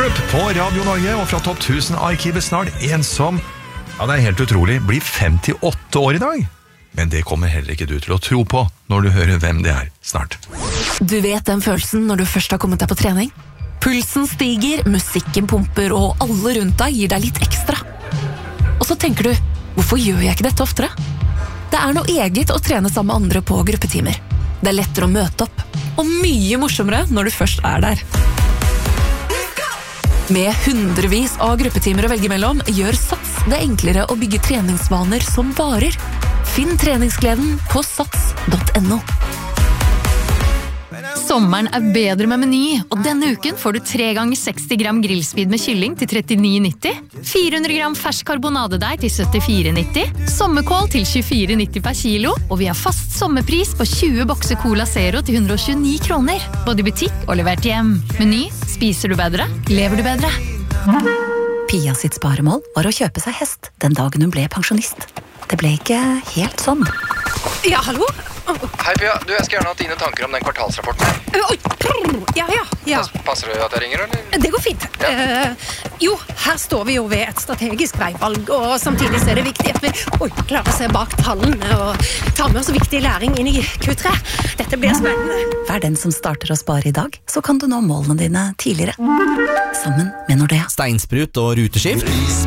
Løp på Radio Norge, og fra Topp 1000-arkivet snart en som, ja det er helt utrolig, blir 58 år i dag. Men det kommer heller ikke du til å tro på når du hører hvem det er snart. Du vet den følelsen når du først har kommet deg på trening? Pulsen stiger, musikken pumper, og alle rundt deg gir deg litt ekstra. Og så tenker du, hvorfor gjør jeg ikke dette oftere? Det er noe eget å trene sammen med andre på gruppetimer. Det er lettere å møte opp, og mye morsommere når du først er der. Med hundrevis av gruppetimer å velge mellom, gjør Sats det enklere å bygge treningsvaner som varer. Finn treningsgleden på sats.no. Sommeren er bedre med Meny, og denne uken får du 3 ganger 60 gram grillspyd med kylling til 39,90, 400 gram fersk karbonadedeig til 74,90, sommerkål til 24,90 per kilo, og vi har fast sommerpris på 20 bokser Cola Zero til 129 kroner, både i butikk og levert hjem. Meny, spiser du bedre, lever du bedre. Pia sitt sparemål var å kjøpe seg hest den dagen hun ble pensjonist. Det ble ikke helt sånn. Ja, hallo? Hei Pia, jeg skal gjerne ha dine tanker om den kvartalsrapporten. Ja. Passer det at jeg ringer, eller? Det går fint. Jo, her står vi jo ved et strategisk veivalg, og samtidig så er det viktig at vi klarer å se bak tallene og ta med oss viktig læring inn i Q3. Dette blir spennende. Vær den som starter å spare i dag, så kan du nå målene dine tidligere. Sammen med Nordea. Steinsprut og ruteskift.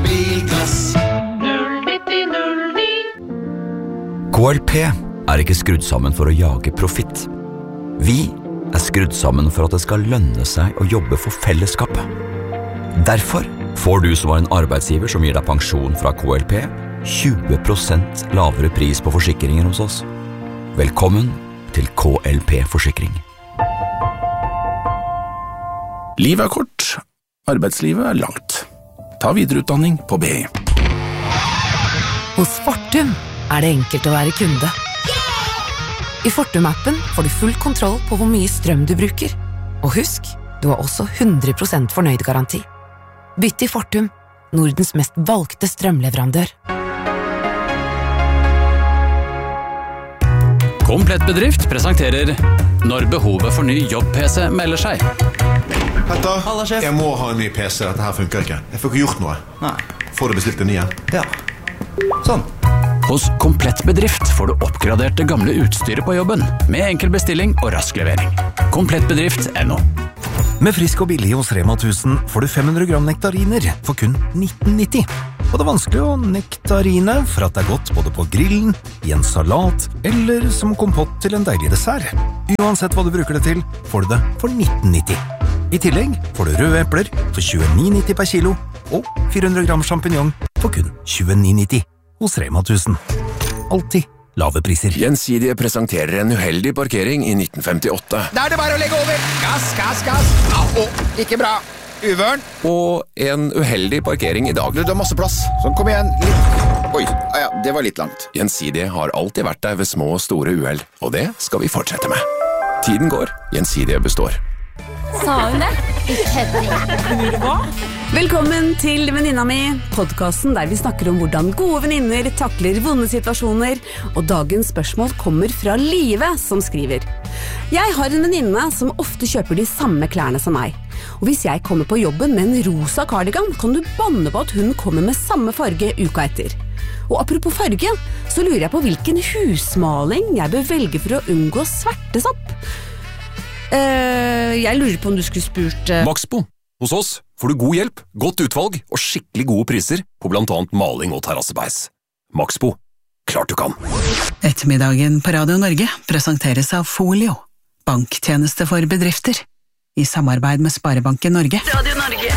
KLP er ikke skrudd sammen for å jage profitt. Vi er skrudd sammen for at det skal lønne seg å jobbe for fellesskapet. Derfor får du som var en arbeidsgiver som gir deg pensjon fra KLP 20% lavere pris på forsikringer hos oss. Velkommen til KLP Forsikring. Livet er kort, arbeidslivet er langt. Ta videreutdanning på BI. Hos Fortum er det enkelt å være kunde. I Fortum-appen får du full kontroll på hvor mye strøm du bruker. Og husk, du har også 100% fornøyd-garanti. Bytt til Fortum, Nordens mest valgte strømleverandør. Komplett Bedrift presenterer Når behovet for ny jobb-PC melder seg. Petter, jeg må ha en ny PC, dette her funker ikke. Jeg får ikke gjort noe. Nei. Får du bestilt en ny? Ja. Sånn. Hos Komplett Bedrift får du oppgradert det gamle utstyret på jobben, med enkel bestilling og rask levering. Komplettbedrift.no. Med frisk og billig hos Rema 1000 får du 500 gram nektariner for kun 19,90. Og det er vanskelig å nektarine, for at det er godt både på grillen, i en salat, eller som kompott til en deilig dessert. Uansett hva du bruker det til, får du det for 19,90. I tillegg får du røde epler for 29,90 per kilo, og 400 gram champignon for kun 29,90. Hos Rema 1000. Alltid lave priser. Gjensidige presenterer en uheldig parkering i 1958. Da er det bare å legge over. Gass. Ikke bra. Uvørn. Og en uheldig parkering i dag. Du har masse plass. Sånn, kom igjen. Oi, ja, det var litt langt. Gjensidige har alltid vært der ved små og store uheld, og det skal vi fortsette med. Tiden går, Gjensidige består. Sa hun det? Velkommen til Venninna mi, podcasten der vi snakker om hvordan gode venninner takler vonde situasjoner, og dagens spørsmål kommer fra Live som skriver. Jeg har en venninne som ofte kjøper de samme klærne som meg, og hvis jeg kommer på jobben med en rosa cardigan, kan du banne på at hun kommer med samme farge uka etter. Og apropos farge, så lurer jeg på hvilken husmaling jeg bør velge for å unngå svertesopp. Jeg lurer på om du skulle spurt Maxbo. Hos oss får du god hjelp, godt utvalg og skikkelig gode priser på blant annet maling og terrassebeis. Maxbo. Klart du kan. Ettermiddagen på Radio Norge presenteres av Folio, banktjeneste for bedrifter, i samarbeid med Sparebanken Norge. Radio Norge.